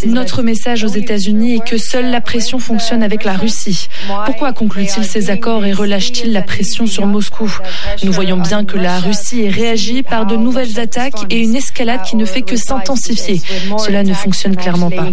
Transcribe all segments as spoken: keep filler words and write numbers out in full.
Notre message aux États-Unis est que seule la pression fonctionne avec la Russie. Pourquoi conclut-il ces accords et relâche-t-il la pression sur Moscou ? Nous voyons bien que la Russie réagit par de nouvelles attaques et une escalade qui ne fait que s'intensifier. Cela ne fonctionne clairement pas.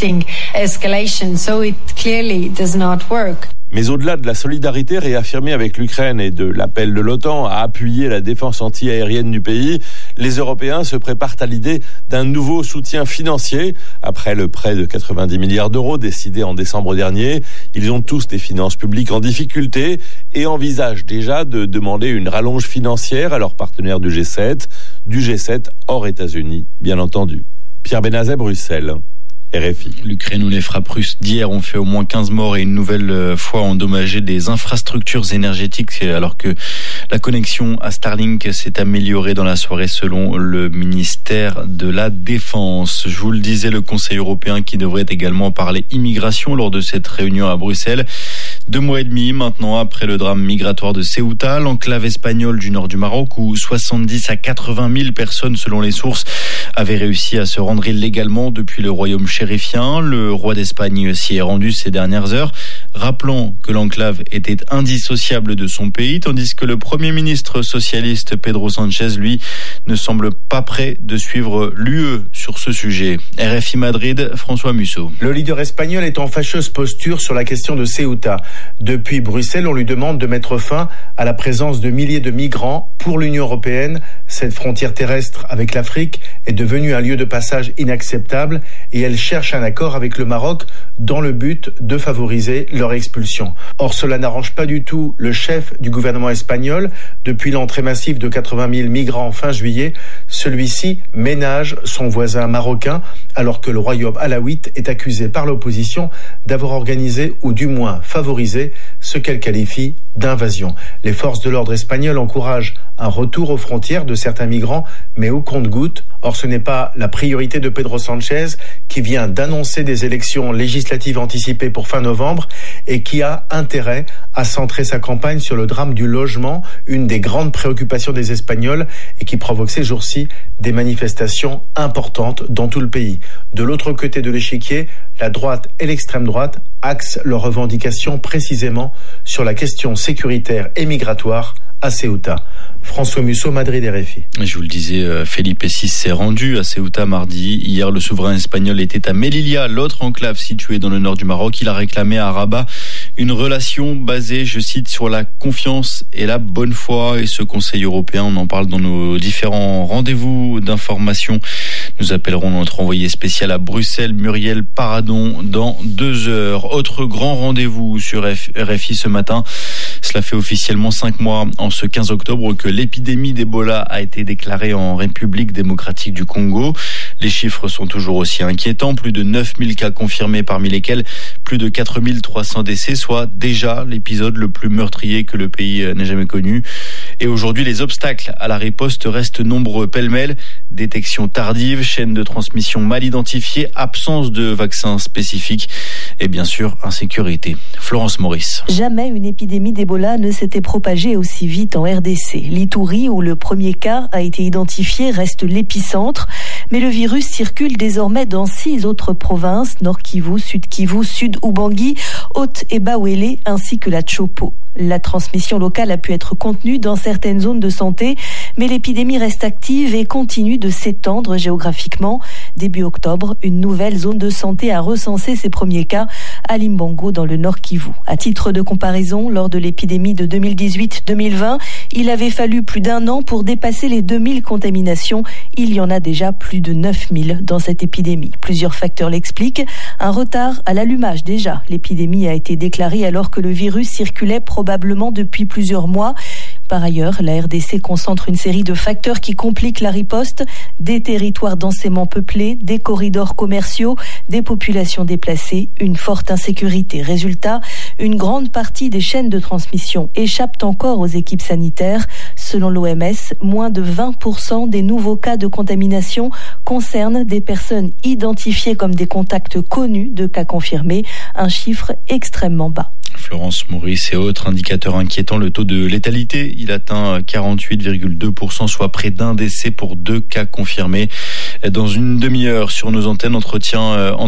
Mais au-delà de la solidarité réaffirmée avec l'Ukraine et de l'appel de l'OTAN à appuyer la défense anti-aérienne du pays, les Européens se préparent à l'idée d'un nouveau soutien financier. Après le prêt de quatre-vingt-dix milliards d'euros décidé en décembre dernier, ils ont tous des finances publiques en difficulté et envisagent déjà de demander une rallonge financière à leurs partenaires du G sept, du G sept hors États-Unis, bien entendu. Pierre Benazet, Bruxelles. R F I. L'Ukraine ou les frappes russes d'hier ont fait au moins quinze morts et une nouvelle fois endommagé des infrastructures énergétiques alors que la connexion à Starlink s'est améliorée dans la soirée selon le ministère de la Défense. Je vous le disais, le Conseil européen qui devrait également parler immigration lors de cette réunion à Bruxelles. Deux mois et demi maintenant après le drame migratoire de Ceuta, l'enclave espagnole du nord du Maroc où soixante-dix à quatre-vingt mille personnes selon les sources avaient réussi à se rendre illégalement depuis le royaume chérifien. Le roi d'Espagne s'y est rendu ces dernières heures, rappelant que l'enclave était indissociable de son pays, tandis que le premier ministre socialiste Pedro Sánchez, lui, ne semble pas prêt de suivre l'U E sur ce sujet. R F I Madrid, François Musso. Le leader espagnol est en fâcheuse posture sur la question de Ceuta. Depuis Bruxelles, on lui demande de mettre fin à la présence de milliers de migrants. Pour l'Union européenne, cette frontière terrestre avec l'Afrique est devenue un lieu de passage inacceptable et elle cherche un accord avec le Maroc dans le but de favoriser leur expulsion. Or, cela n'arrange pas du tout le chef du gouvernement espagnol. Depuis l'entrée massive de quatre-vingt mille migrants fin juillet, celui-ci ménage son voisin marocain alors que le royaume alawite est accusé par l'opposition d'avoir organisé ou du moins favorisé ce qu'elle qualifie d'invasion. Les forces de l'ordre espagnoles encouragent un retour aux frontières de certains migrants, mais au compte-gouttes. Or, ce n'est pas la priorité de Pedro Sánchez, qui vient d'annoncer des élections législatives anticipées pour fin novembre et qui a intérêt à centrer sa campagne sur le drame du logement, une des grandes préoccupations des Espagnols et qui provoque ces jours-ci des manifestations importantes dans tout le pays. De l'autre côté de l'échiquier, la droite et l'extrême droite axent leurs revendications précisément sur la question sécuritaire et migratoire à Ceuta. François Musso, Madrid, R F I. Je vous le disais, Felipe six s'est rendu à Ceuta mardi. Hier, le souverain espagnol était à Melilla, l'autre enclave située dans le nord du Maroc. Il a réclamé à Rabat une relation basée, je cite, sur la confiance et la bonne foi. Et ce Conseil européen, on en parle dans nos différents rendez-vous d'information. Nous appellerons notre envoyé spécial à Bruxelles, Muriel Paradon, dans deux heures. Autre grand rendez-vous sur R F I ce matin. Cela fait officiellement cinq mois, en ce quinze octobre, que l'épidémie d'Ebola a été déclarée en République démocratique du Congo. Les chiffres sont toujours aussi inquiétants. Plus de neuf mille cas confirmés, parmi lesquels plus de quatre mille trois cents décès, soit déjà l'épisode le plus meurtrier que le pays n'ait jamais connu. Et aujourd'hui, les obstacles à la riposte restent nombreux. Pêle-mêle, détection tardive, chaîne de transmission mal identifiée, absence de vaccins spécifiques et bien sûr insécurité. Florence Maurice. Jamais une épidémie d'Ebola ne s'était propagée aussi vite en R D C. L'Ituri, où le premier cas a été identifié, reste l'épicentre. Mais le virus circule désormais dans six autres provinces, Nord Kivu, Sud Kivu, Sud Ubangi, Haute et Bawele, ainsi que la Chopo. La transmission locale a pu être contenue dans certaines zones de santé, mais l'épidémie reste active et continue de s'étendre géographiquement. Début octobre, une nouvelle zone de santé a recensé ses premiers cas à Limbango dans le Nord Kivu. À titre de comparaison, lors de l'épidémie de deux mille dix-huit deux mille vingt, il avait fallu plus d'un an pour dépasser les deux mille contaminations. Il y en a déjà plus de neuf mille dans cette épidémie. Plusieurs facteurs l'expliquent. Un retard à l'allumage déjà. L'épidémie a été déclarée alors que le virus circulait probablement depuis plusieurs mois. Par ailleurs, la R D C concentre une série de facteurs qui compliquent la riposte, des territoires densément peuplés, des corridors commerciaux, des populations déplacées, une forte insécurité. Résultat, une grande partie des chaînes de transmission échappent encore aux équipes sanitaires. Selon l'O M S, moins de vingt pour cent des nouveaux cas de contamination concernent des personnes identifiées comme des contacts connus de cas confirmés, un chiffre extrêmement bas. Florence Maurice et autres indicateurs inquiétants, le taux de létalité, il atteint quarante-huit virgule deux pour cent, soit près d'un décès pour deux cas confirmés. Dans une demi-heure sur nos antennes, entretien entre